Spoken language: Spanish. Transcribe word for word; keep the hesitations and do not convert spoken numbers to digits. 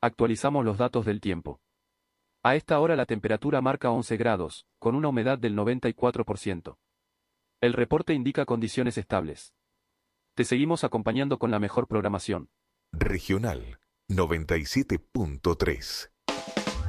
Actualizamos los datos del tiempo. A esta hora la temperatura marca once grados, con una humedad del noventa y cuatro por ciento. El reporte indica condiciones estables. Te seguimos acompañando con la mejor programación. Regional noventa y siete punto tres.